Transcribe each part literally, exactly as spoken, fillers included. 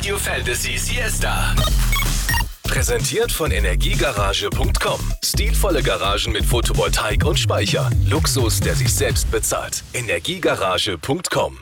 Radio Fantasy Siesta. Präsentiert von Energiegarage punkt com. Stilvolle Garagen mit Photovoltaik und Speicher. Luxus, der sich selbst bezahlt. Energiegarage punkt com.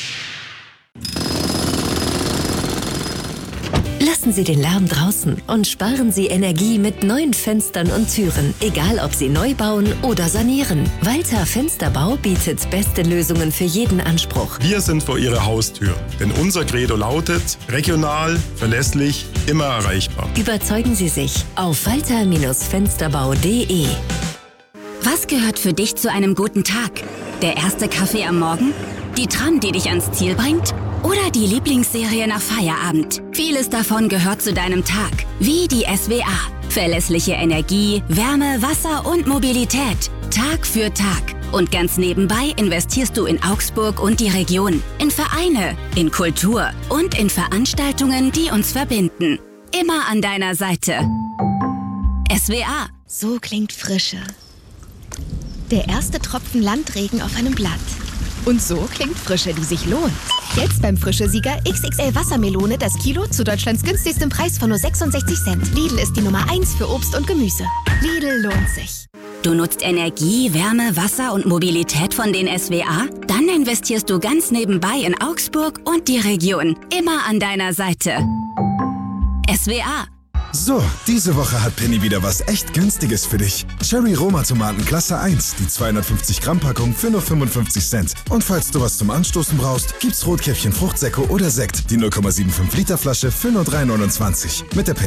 Lassen Sie den Lärm draußen und sparen Sie Energie mit neuen Fenstern und Türen, egal ob Sie neu bauen oder sanieren. Walter Fensterbau bietet beste Lösungen für jeden Anspruch. Wir sind vor Ihrer Haustür, denn unser Credo lautet: regional, verlässlich, immer erreichbar. Überzeugen Sie sich auf walter Fensterbau punkt de. Was gehört für dich zu einem guten Tag? Der erste Kaffee am Morgen? Die Tram, die dich ans Ziel bringt? Oder die Lieblingsserie nach Feierabend? Vieles davon gehört zu deinem Tag. Wie die S W A. Verlässliche Energie, Wärme, Wasser und Mobilität. Tag für Tag. Und ganz nebenbei investierst du in Augsburg und die Region. In Vereine, in Kultur und in Veranstaltungen, die uns verbinden. Immer an deiner Seite. S W A. So klingt Frische. Der erste Tropfen Landregen auf einem Blatt. Und so klingt Frische, die sich lohnt. Jetzt beim Frische-Sieger X X L Wassermelone das Kilo zu Deutschlands günstigstem Preis von nur sechsundsechzig Cent. Lidl ist die Nummer eins für Obst und Gemüse. Lidl lohnt sich. Du nutzt Energie, Wärme, Wasser und Mobilität von den S W A? Dann investierst du ganz nebenbei in Augsburg und die Region. Immer an deiner Seite. S W A. So, diese Woche hat Penny wieder was echt Günstiges für dich. Cherry Roma Tomaten Klasse eins, die zweihundertfünfzig Gramm Packung für nur fünfundfünfzig Cent. Und falls du was zum Anstoßen brauchst, gibt's Rotkäppchen Fruchtsäcke oder Sekt, die null Komma fünfundsiebzig Liter Flasche für nur drei neunundzwanzig. Mit der Penny.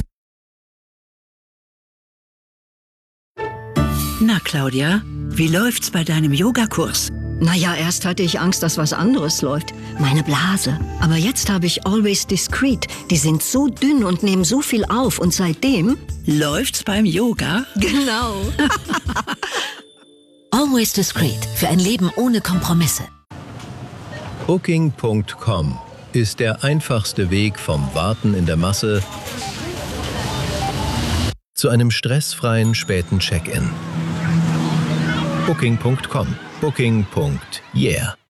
Na Claudia, wie läuft's bei deinem Yogakurs? Naja, erst hatte ich Angst, dass was anderes läuft. Meine Blase. Aber jetzt habe ich Always Discreet. Die sind so dünn und nehmen so viel auf. Und seitdem... Läuft's beim Yoga? Genau. Always Discreet. Für ein Leben ohne Kompromisse. Booking Punkt com ist der einfachste Weg vom Warten in der Masse zu einem stressfreien späten Check-in. Booking Punkt com. Booking. Yeah.